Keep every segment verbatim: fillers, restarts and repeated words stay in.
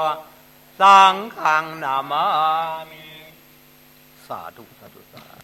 สังฆังนามามิสาธุสาธุสาธุ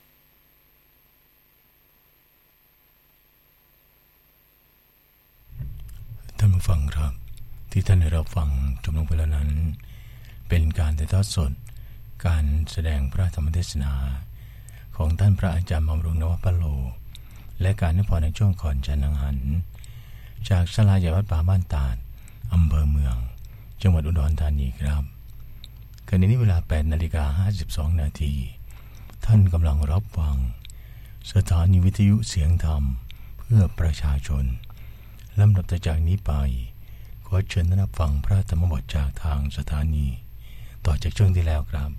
ท่านผู้ฟังครับที่ท่านได้รับฟังจบลงไปแล้วนั้นเป็นการถ่ายทอดสดการแสดงพระธรรมเทศนาของท่านพระอาจารย์บำรุงนวปโลและการนิพนธ์ในช่วงก่อนฉันอาหารจากศาลาใหญ่วัดป่าบ้านตาดอำเภอเมืองจังหวัดอุดรธานีครับขณะนี้เวลา แปดนาฬิกาห้าสิบสองนาทีท่านกำลังรับฟังสถานีวิทยุเสียงธรรมเพื่อประชาชนลำดับจากนี้ไปขอเชิญท่านรับฟังพระธรรมบทจากทางสถานีต่อจากช่วงที่แล้วครับ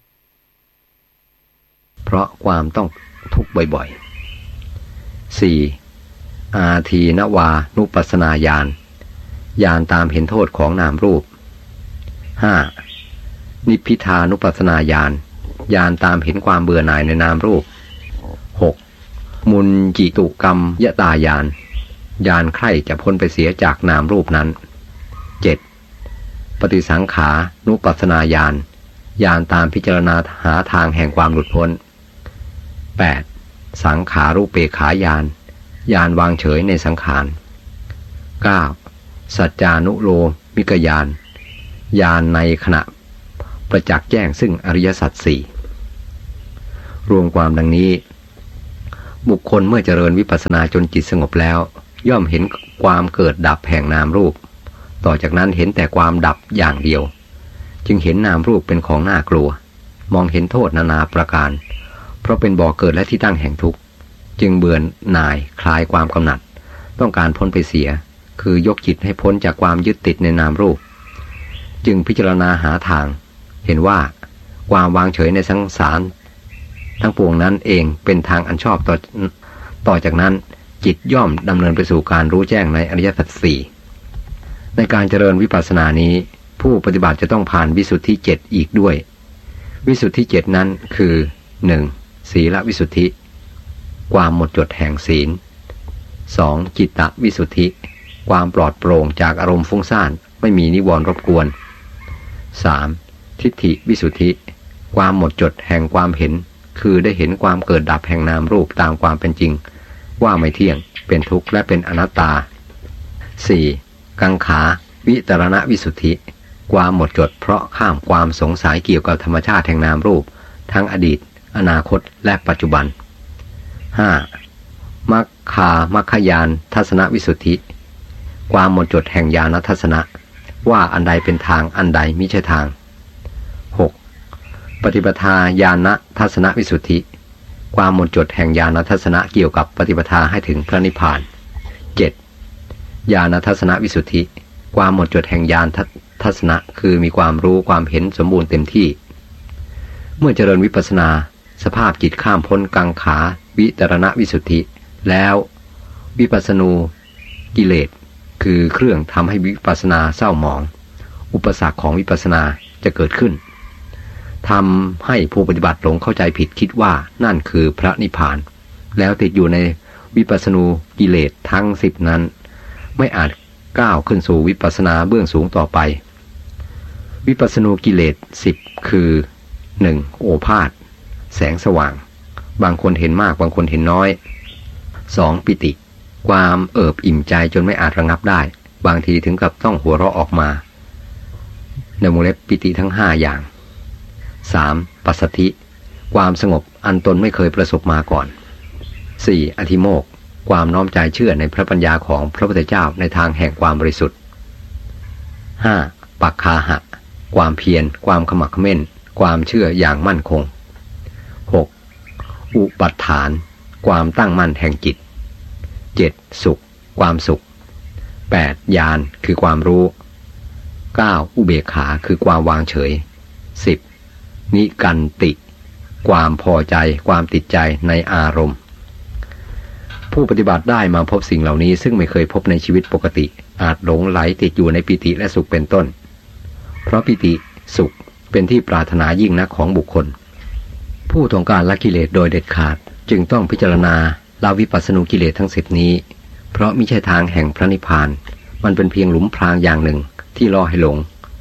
เพราะความต้องทุกข์บ่อยๆ สี่. อาทีนวานุปัสสนาญาณญาณตามเห็นโทษของนามรูป ห้า. นิพพิทานุปัสสนาญาณญาณตามเห็นความเบื่อหน่ายในนามรูป หก. มุนจิตุกรรมยตาญาณญาณใคร่จะพ้นไปเสียจากนามรูปนั้น เจ็ด. ปฏิสังขานุปัสสนาญาณญาณตามพิจารณาหาทางแห่งความหลุดพ้น แปด. สังขารุเปขาญาณญาณวางเฉยในสังขาร เก้า. สัจจานุโลมิกญาณญาณในขณะประจักษ์แจ้งซึ่งอริยสัจสี่รวมความดังนี้บุคคลเมื่อเจริญวิปัสสนาจนจิตสงบแล้วย่อมเห็นความเกิดดับแห่งนามรูปต่อจากนั้นเห็นแต่ความดับอย่างเดียวจึงเห็นนามรูปเป็นของน่ากลัวมองเห็นโทษนานาประการเพราะเป็นบ่อเกิดและที่ตั้งแห่งทุกข์จึงเบื่อหน่ายคลายความกำหนัดต้องการพ้นไปเสียคือยกจิตให้พ้นจากความยึดติดในนามรูปจึงพิจารณาหาทางเห็นว่าความวางเฉยในสังสารทั้งปวงนั้นเองเป็นทางอันชอบต่อต่อจากนั้นจิตย่อมดำเนินไปสู่การรู้แจ้งในอริยสัจสี่ในการเจริญวิปัสสนานี้ผู้ปฏิบัติจะต้องผ่านวิสุทธิเจ็ดอีกด้วยวิสุทธิเจ็ดนั้นคือ หนึ่ง. ศีลวิสุทธิความหมดจดแห่งศีล สอง. จิตตวิสุทธิความปลอดโปร่งจากอารมณ์ฟุ้งซ่านไม่มีนิวรณ์รบกวน สาม. ทิฏฐิวิสุทธิความหมดจดแห่งความเห็นคือได้เห็นความเกิดดับแห่งนามรูปตามความเป็นจริงว่าไม่เที่ยงเป็นทุกข์และเป็นอนัตตา สี่. กังขาวิตรณวิสุทธิความหมดจดเพราะข้ามความสงสัยเกี่ยวกับธรรมชาติแห่งนามรูปทั้งอดีตอนาคตและปัจจุบัน ห้า. มัคคามัคคญาณทัศนวิสุทธิความหมดจดแห่งญาณทัศนะว่าอันใดเป็นทางอันใดมิใช่ทาง หก. ปฏิปทาญาณทัศนวิสุทธิความหมดจดแห่งญาณทัศนะเกี่ยวกับปฏิปทาให้ถึงพระนิพพาน เจ็ด. ญาณทัศนวิสุทธิความหมดจดแห่งญาณทัศนะคือมีความรู้ความเห็นสมบูรณ์เต็มที่เมื่อเจริญวิปัสสนาสภาพจิตข้ามพ้นกังขาวิตรณวิสุทธิแล้ววิปัสสนูกิเลสคือเครื่องทำให้วิปัสสนาเศร้าหมองอุปสรรคของวิปัสสนาจะเกิดขึ้นทำให้ผู้ปฏิบัติหลงเข้าใจผิดคิดว่านั่นคือพระนิพพานแล้วติดอยู่ในวิปัสสนูกิเลสทั้งสิบนั้นไม่อาจก้าวขึ้นสู่วิปัสสนาเบื้องสูงต่อไปวิปัสสนูกิเลสสิบคือ หนึ่ง. โอภาสแสงสว่างบางคนเห็นมากบางคนเห็นน้อย สอง. ปิติความเอิบอิ่มใจจนไม่อาจระงับได้บางทีถึงกับต้องหัวเราะออกมาในวงเล็บปิติทั้งห้าอย่าง สาม. ปัสสัทธิความสงบอันตนไม่เคยประสบมาก่อน สี่. อธิโมกข์ความน้อมใจเชื่อในพระปัญญาของพระพุทธเจ้าในทางแห่งความบริสุทธิ์ ห้า. ปักคาหะความเพียรความขมักเขม้นความเชื่ออย่างมั่นคง หก. อุปัฏฐานความตั้งมั่นแห่งจิต เจ็ด. สุขความสุข แปด. ญาณคือความรู้ เก้า. อุเบกขาคือความวางเฉย สิบ. นิกันติความพอใจความติดใจในอารมณ์ผู้ปฏิบัติได้มาพบสิ่งเหล่านี้ซึ่งไม่เคยพบในชีวิตปกติอาจหลงไหลติดอยู่ในปิติและสุขเป็นต้นเพราะปิติสุขเป็นที่ปรารถนายิ่งนักของบุคคลผู้ต้องการละกิเลสโดยเด็ดขาดจึงต้องพิจารณาละวิปัสสนูกิเลสทั้งสิบนี้เพราะมิใช่ทางแห่งพระนิพพานมันเป็นเพียงหลุมพรางอย่างหนึ่งที่ล่อให้หลง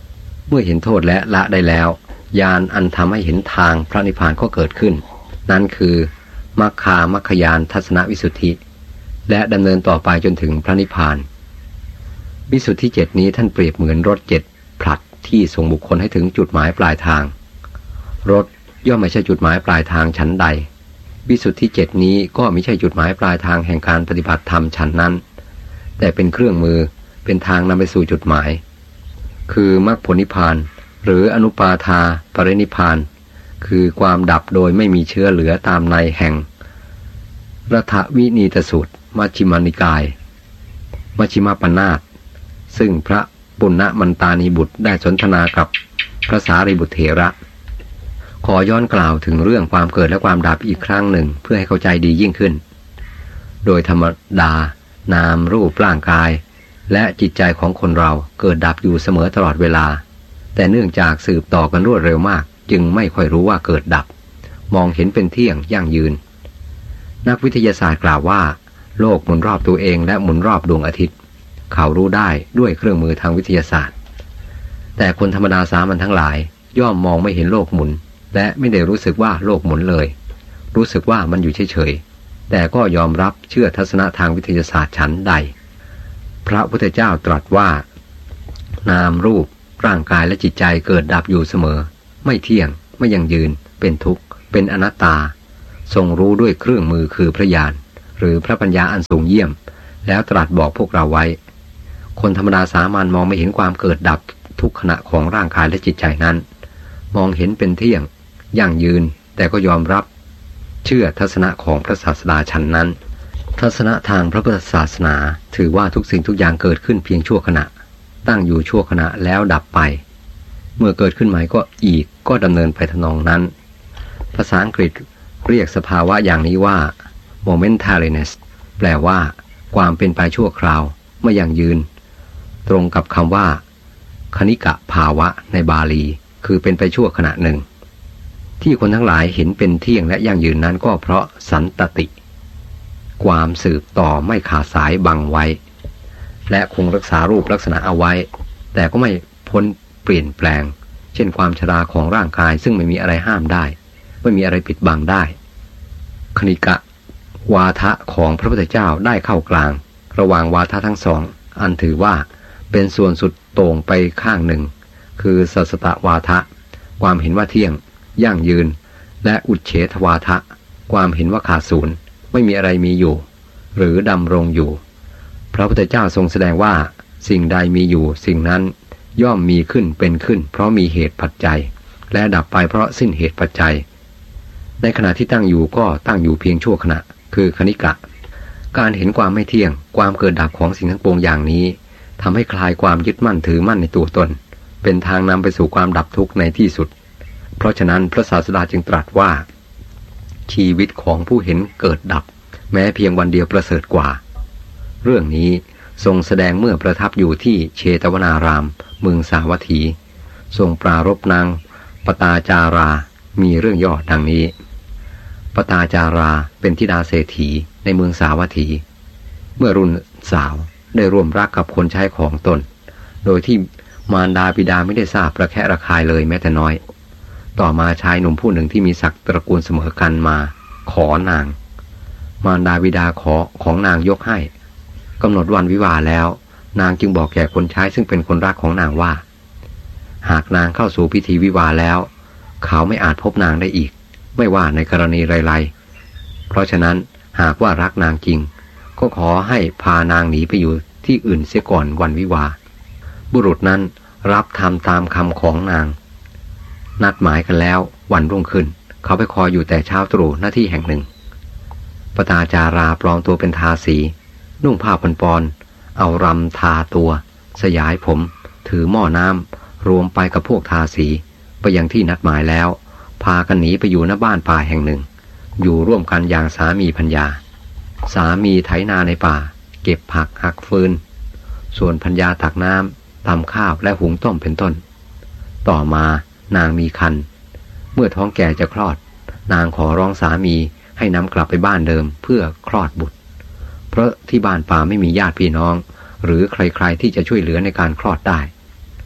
เมื่อเห็นโทษและละได้แล้วญาณอันทำให้เห็นทางพระนิพพานก็เกิดขึ้นนั่นคือมัคคามัคคยานทัศนวิสุทธิและดำเนินต่อไปจนถึงพระนิพพานวิสุทธิเจ็ดนี้ท่านเปรียบเหมือนรถเจ็ดผลัดที่ส่งบุคคลให้ถึงจุดหมายปลายทางรถย่อมไม่ใช่จุดหมายปลายทางฉันใดวิสุทธิเจ็ดนี้ก็ไม่ใช่จุดหมายปลายทางแห่งการปฏิบัติธรรมฉันนั้นแต่เป็นเครื่องมือเป็นทางนำไปสู่จุดหมายคือมรรคผลนิพพานหรืออนุปาทาปรินิพพานคือความดับโดยไม่มีเชื้อเหลือตามในแห่งรัฐวินีตสูตรมัชฌิมานิกายมัชฌิมปนาทซึ่งพระปุณณมันตานีบุตรได้สนทนากับพระสารีบุตรเถระขอย้อนกล่าวถึงเรื่องความเกิดและความดับอีกครั้งหนึ่งเพื่อให้เข้าใจดียิ่งขึ้นโดยธรรมดานามรูปร่างกายและจิตใจของคนเราเกิดดับอยู่เสมอตลอดเวลาแต่เนื่องจากสืบต่อกันรวดเร็วมากจึงไม่ค่อยรู้ว่าเกิดดับมองเห็นเป็นเที่ยงยั่งยืนนักวิทยาศาสตร์กล่าวว่าโลกหมุนรอบตัวเองและหมุนรอบดวงอาทิตย์เขารู้ได้ด้วยเครื่องมือทางวิทยาศาสตร์แต่คนธรรมดาสามัญทั้งหลายย่อมมองไม่เห็นโลกหมุนและไม่ได้รู้สึกว่าโลกหมุนเลยรู้สึกว่ามันอยู่เฉยๆแต่ก็ยอมรับเชื่อทัศนะทางวิทยาศาสตร์ชั้นใดพระพุทธเจ้าตรัสว่านามรูปร่างกายและจิตใจเกิดดับอยู่เสมอไม่เที่ยงไม่ยั่งยืนเป็นทุกข์เป็นอนัตตาทรงรู้ด้วยเครื่องมือคือพระญาณหรือพระปัญญาอันสูงเยี่ยมแล้วตรัสบอกพวกเราไว้คนธรรมดาสามัญมองไม่เห็นความเกิดดับทุกขณะของร่างกายและจิตใจนั้นมองเห็นเป็นเที่ยงยั่งยืนแต่ก็ยอมรับเชื่อทัศนะของพระศาสดาชั้นนั้นทัศนะทางพระพุทธศาสนาถือว่าทุกสิ่งทุกอย่างเกิดขึ้นเพียงชั่วขณะตั้งอยู่ชั่วขณะแล้วดับไปเมื่อเกิดขึ้นใหม่ก็อีกก็ดำเนินไปทำนองนั้นภาษาอังกฤษเรียกสภาวะอย่างนี้ว่า momentariness แปลว่าความเป็นไปชั่วคราวไม่ยั่งยืนตรงกับคำว่าคณิกะภาวะในบาลีคือเป็นไปชั่วขณะหนึ่งที่คนทั้งหลายเห็นเป็นเที่ยงและยั่งยืนนั้นก็เพราะสันตติความสืบต่อไม่ขาดสายบังไว้และคงรักษารูปลักษณะเอาไว้แต่ก็ไม่พ้นเปลี่ยนแปลงเช่นความชราของร่างกายซึ่งไม่มีอะไรห้ามได้ไม่มีอะไรปิดบังได้คณิกะวาทะของพระพุทธเจ้าได้เข้ากลางระหว่างวาทะทั้งสองอันถือว่าเป็นส่วนสุดโต่งไปข้างหนึ่งคือสัสสตวาทะความเห็นว่าเที่ยงยั่งยืนและอุเฉทวาทะความเห็นว่าขาดศูนย์ไม่มีอะไรมีอยู่หรือดำรงอยู่พระพุทธเจ้าทรงแสดงว่าสิ่งใดมีอยู่สิ่งนั้นย่อมมีขึ้นเป็นขึ้นเพราะมีเหตุปัจจัยและดับไปเพราะสิ้นเหตุปัจจัยในขณะที่ตั้งอยู่ก็ตั้งอยู่เพียงชั่วขณะคือคณิกะการเห็นความไม่เที่ยงความเกิดดับของสิ่งทั้งปวงอย่างนี้ทำให้คลายความยึดมั่นถือมั่นในตัวตนเป็นทางนำไปสู่ความดับทุกข์ในที่สุดเพราะฉะนั้นพระศาสดาจึงตรัสว่าชีวิตของผู้เห็นเกิดดับแม้เพียงวันเดียวประเสริฐกว่าเรื่องนี้ทรงแสดงเมื่อประทับอยู่ที่เชตวนารามเมืองสาวัตถีทรงปรารภนางปตาจารามีเรื่องย่อดังนี้ปตาจาราเป็นธิดาเศรษฐีในเมืองสาวัตถีเมื่อรุ่นสาวได้ร่วมรักกับคนใช้ของตนโดยที่มารดาบิดาไม่ได้ทราบระแคะระคายเลยแม้แต่น้อยต่อมาชายหนุ่มผู้หนึ่งที่มีศักดิ์ตระกูลเสมอกันมาขอนางมารดาบิดาขอของนางยกให้กำหนดวันวิวาห์แล้วนางจึงบอกแก่คนใช้ซึ่งเป็นคนรักของนางว่าหากนางเข้าสู่พิธีวิวาห์แล้วเขาไม่อาจพบนางได้อีกไม่ว่าในกรณีไรๆเพราะฉะนั้นหากว่ารักนางจริงก็ขอให้พานางหนีไปอยู่ที่อื่นเสียก่อนวันวิวาห์บุรุษนั้นรับทำตามคำของนางนัดหมายกันแล้ววันรุ่งขึ้นเขาไปคอยอยู่แต่เช้าตรู่หน้าที่แห่งหนึ่งปตาจาราปลอมตัวเป็นทาสีนุ่งผ้าปนปอนเอารำทาตัวสยายผมถือหม้อน้ำรวมไปกับพวกทาสีไปยังที่นัดหมายแล้วพากันหนีไปอยู่ณบ้านป่าแห่งหนึ่งอยู่ร่วมกันอย่างสามีภรรยาสามีไถนาในป่าเก็บผักหักฟืนส่วนภรรยาตักน้ำตำข้าวและหุงต้มเป็นต้นต่อมานางมีครรภ์เมื่อท้องแก่จะคลอดนางขอร้องสามีให้นำกลับไปบ้านเดิมเพื่อคลอดบุตรเพราะที่บ้านป่าไม่มีญาติพี่น้องหรือใครๆที่จะช่วยเหลือในการคลอดได้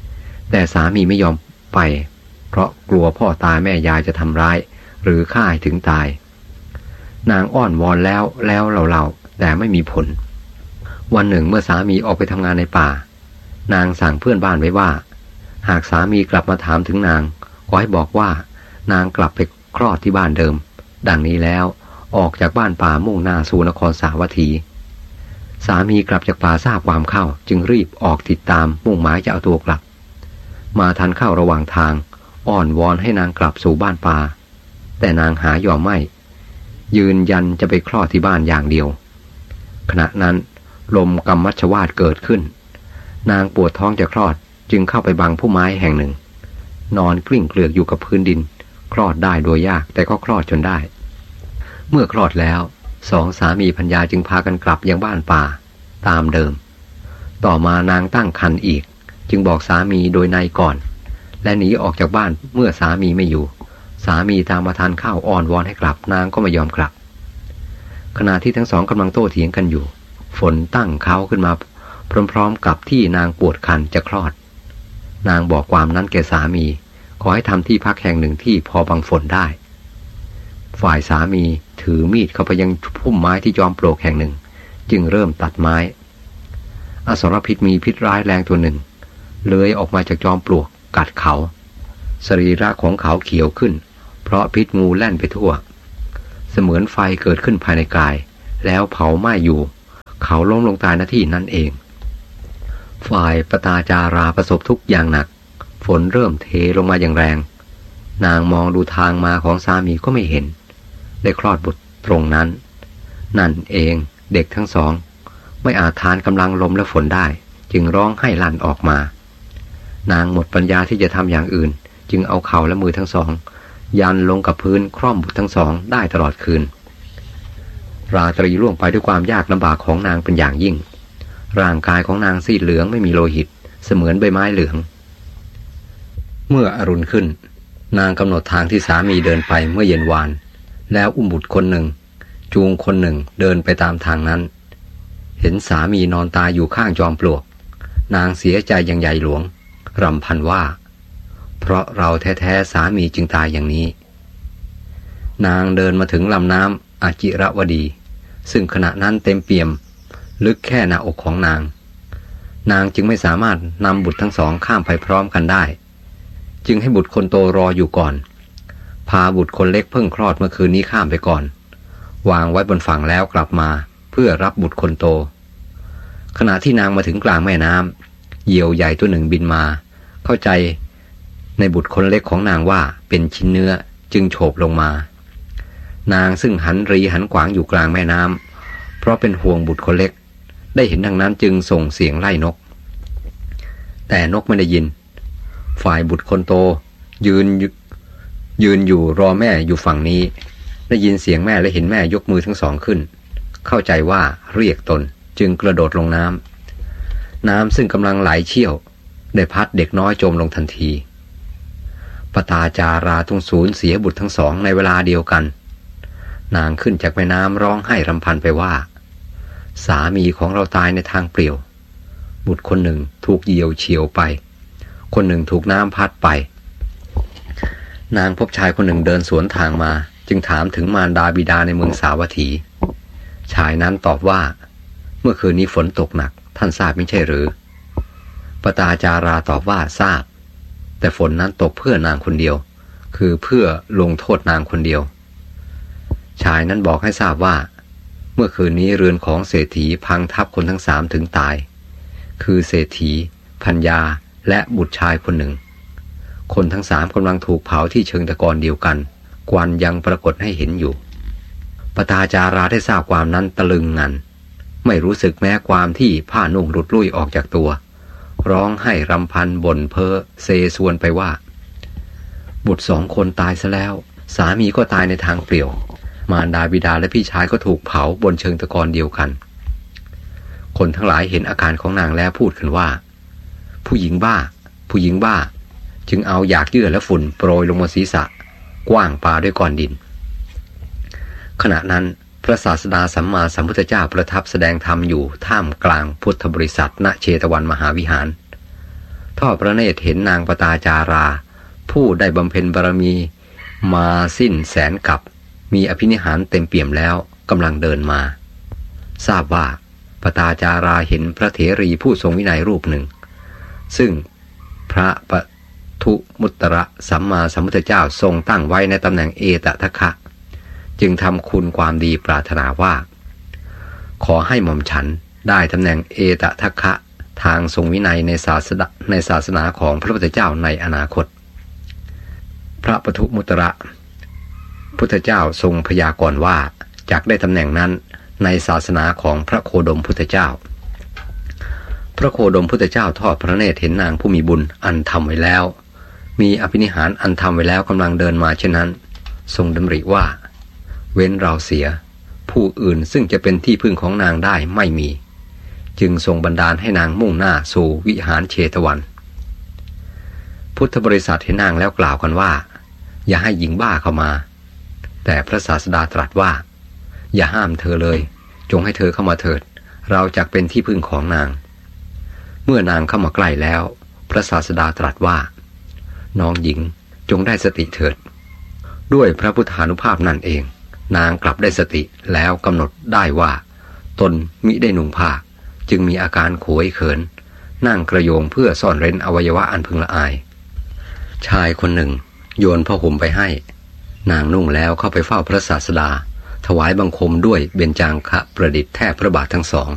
แต่สามีไม่ยอมไปเพราะกลัวพ่อตาแม่ยายจะทำร้ายหรือฆ่าให้ถึงตายนางอ้อนวอนแล้วแล้วเล่าๆแต่ไม่มีผลวันหนึ่งเมื่อสามีออกไปทำงานในป่านางสั่งเพื่อนบ้านไว้ว่าหากสามีกลับมาถามถึงนางขอให้บอกว่านางกลับไปคลอดที่บ้านเดิมดังนี้แล้วออกจากบ้านป่ามุ่งหน้าสู่นครสาวัตถีสามีกลับจากป่าทราบความเข้าจึงรีบออกติดตามมุ่งหมายจะเอาตัวกลับมาทันเข้าระหว่างทางอ้อนวอนให้นางกลับสู่บ้านป่าแต่นางหายอมไม่ยืนยันจะไปคลอดที่บ้านอย่างเดียวขณะนั้นลมกัมมัชวาตเกิดขึ้นนางปวดท้องจะคลอดจึงเข้าไปบังพุ่มไม้แห่งหนึ่งนอนกลิ้งเกลือกอยู่กับพื้นดินคลอดได้โดยยากแต่ก็คลอดจนได้เมื่อคลอดแล้วสองสามีภรรยาจึงพากันกลับยังบ้านป่าตามเดิมต่อมานางตั้งครรภ์อีกจึงบอกสามีโดยในก่อนและหนีออกจากบ้านเมื่อสามีไม่อยู่สามีตามมาทานข้าวอ้อนวอนให้กลับนางก็ไม่ยอมกลับขณะที่ทั้งสองกำลังโต้เถียงกันอยู่ฝนตั้งเขาขึ้นมาพร้อมๆกับที่นางปวดคันจะคลอดนางบอกความนั้นแก่สามีขอให้ทำที่พักแห่งหนึ่งที่พอบังฝนได้ฝ่ายสามีถือมีดเข้าไปยังพุ่มไม้ที่จอมปลวกแห่งหนึ่งจึงเริ่มตัดไม้อสรพิษมีพิษร้ายแรงตัวหนึ่งเลื้อยออกมาจากจอมปลวกกัดเขาสรีระของเขาเขียวขึ้นเพราะพิษงูแล่นไปทั่วเสมือนไฟเกิดขึ้นภายในกายแล้วเผาไหม้อยู่เขาล้มลงตายณที่นั้นเองฝ่ายปตาจาราประสบทุกข์อย่างหนักฝนเริ่มเทลงมาอย่างแรงนางมองดูทางมาของสามีก็ไม่เห็นได้คลอดบุตรตรงนั้นนั่นเองเด็กทั้งสองไม่อาจทานกำลังลมและฝนได้จึงร้องไห้ลั่นออกมานางหมดปัญญาที่จะทำอย่างอื่นจึงเอาเข่าและมือทั้งสองยันลงกับพื้นคร่อมบุตรทั้งสองได้ตลอดคืนราตรีล่วงไปด้วยความยากลำบากของนางเป็นอย่างยิ่งร่างกายของนางซีดเหลืองไม่มีโลหิตเสมือนใบไม้เหลืองเมื่ออรุณขึ้นนางกำหนดทางที่สามีเดินไปเมื่อเย็นวานแล้วอุ้มบุตรคนหนึ่งจูงคนหนึ่งเดินไปตามทางนั้นเห็นสามีนอนตายอยู่ข้างจอมปลวกนางเสียใจอย่างใหญ่หลวงรำพันว่าเพราะเราแท้ๆสามีจึงตายอย่างนี้นางเดินมาถึงลำน้ำอาจิรวดีซึ่งขณะนั้นเต็มเปี่ยมลึกแค่หน้าอกของนางนางจึงไม่สามารถนำบุตรทั้งสองข้ามไปพร้อมกันได้จึงให้บุตรคนโตรออยู่ก่อนพาบุตรคนเล็กเพิ่งคลอดเมื่อคืนนี้ข้ามไปก่อนวางไว้บนฝั่งแล้วกลับมาเพื่อรับบุตรคนโตขณะที่นางมาถึงกลางแม่น้ำเหยี่ยวใหญ่ตัวหนึ่งบินมาเข้าใจในบุตรคนเล็กของนางว่าเป็นชิ้นเนื้อจึงโฉบลงมานางซึ่งหันรีหันขวางอยู่กลางแม่น้ำเพราะเป็นห่วงบุตรคนเล็กได้เห็นดังนั้นจึงส่งเสียงไล่นกแต่นกไม่ได้ยินฝ่ายบุตรคนโตยืนยืนอยู่รอแม่อยู่ฝั่งนี้ได้ยินเสียงแม่และเห็นแม่ยกมือทั้งสองขึ้นเข้าใจว่าเรียกตนจึงกระโดดลงน้ำน้ำซึ่งกำลังไหลเชี่ยวได้พัดเด็กน้อยจมลงทันทีปตาจาราต้องสูญเสียบุตรทั้งสองในเวลาเดียวกันนางขึ้นจากแม่น้ำร้องไห้รำพันไปว่าสามีของเราตายในทางเปลี่ยวบุตรคนหนึ่งถูกเหยี่ยวเฉียวไปคนหนึ่งถูกน้ำพัดไปนางพบชายคนหนึ่งเดินสวนทางมาจึงถามถึงมารดาบิดาในเมืองสาวัตถีชายนั้นตอบว่าเมื่อคืนนี้ฝนตกหนักท่านทราบไม่ใช่หรือปตาจาราตอบว่าทราบแต่ฝนนั้นตกเพื่อนางคนเดียวคือเพื่อลงโทษนางคนเดียวชายนั้นบอกให้ทราบว่าเมื่อคืนนี้เรือนของเศรษฐีพังทับคนทั้งสามถึงตายคือเศรษฐีภรรยาและบุตรชายคนหนึ่งคนทั้งสามกำลังถูกเผาที่เชิงตะกอนเดียวกันควันยังปรากฏให้เห็นอยู่ปตาจาราได้ทราบความนั้นตะลึงงันไม่รู้สึกแม้ความที่ผ้านุ่งหลุดลุ่ยออกจากตัวร้องไห้รำพันบ่นเพ้อเซซวนไปว่าบุตรสองคนตายซะแล้วสามีก็ตายในทางเปลี่ยวมารดาบิดาและพี่ชายก็ถูกเผาบนเชิงตะกอนเดียวกันคนทั้งหลายเห็นอาการของนางแล้วพูดกันว่าผู้หญิงบ้าผู้หญิงบ้าจึงเอาหยากเยื่อและฝุ่นโปรยลงบนศีรษะกว้างปาด้วยก้อนดินขณะนั้นพระศาสดาสัมมาสัมพุทธเจ้าประทับแสดงธรรมอยู่ท่ามกลางพุทธบริษัทณเชตวันมหาวิหารทอดพระเนตรเห็นนางปตาจาราผู้ได้บำเพ็ญบารมีมาสิ้นแสนกับมีอภินิหารเต็มเปี่ยมแล้วกำลังเดินมาทราบว่าปตาจาราเห็นพระเถรีผู้ทรงวินัยรูปหนึ่งซึ่งพระปทุมุตระสัมมาสัมพุทธเจ้าทรงตั้งไว้ในตำแหน่งเอตทัคคะจึงทำคุณความดีปรารถนาว่าขอให้หม่อมฉันได้ตำแหน่งเอตทัคคะทางทรงวินัยในศาสนาในศาสนาของพระพุทธเจ้าในอนาคตพระปทุมุตระพุทธเจ้าทรงพยากรณ์ว่าจักได้ตำแหน่งนั้นในศาสนาของพระโคดมพุทธเจ้าพระโคดมพุทธเจ้าทอดพระเนตรเห็นนางผู้มีบุญอันทำไว้แล้วมีอภินิหารอันทำไว้แล้วกำลังเดินมาเช่นนั้นทรงดำริว่าเว้นเราเสียผู้อื่นซึ่งจะเป็นที่พึ่งของนางได้ไม่มีจึงทรงบันดาลให้นางมุ่งหน้าสู่วิหารเชตวันพุทธบริษัทเห็นนางแล้วกล่าวกันว่าอย่าให้หญิงบ้าเข้ามาแต่พระศาสดาตรัสว่าอย่าห้ามเธอเลยจงให้เธอเข้ามาเถิดเราจักเป็นที่พึ่งของนางเมื่อนางเข้ามาใกล้แล้วพระศาสดาตรัสว่าน้องหญิงจงได้สติเถิดด้วยพระพุทธานุภาพนั่นเองนางกลับได้สติแล้วกำหนดได้ว่าตนมิได้นุ่งผ้าจึงมีอาการโขยเขินนั่งกระโยงเพื่อซ่อนเร้นอวัยวะอันพึงละอายชายคนหนึ่งโยนผ้าห่มไปให้นางนุ่งแล้วเข้าไปเฝ้าพระศาสดาถวายบังคมด้วยเบญจางคะประดิษฐ์แทบพระบาททั้งสอง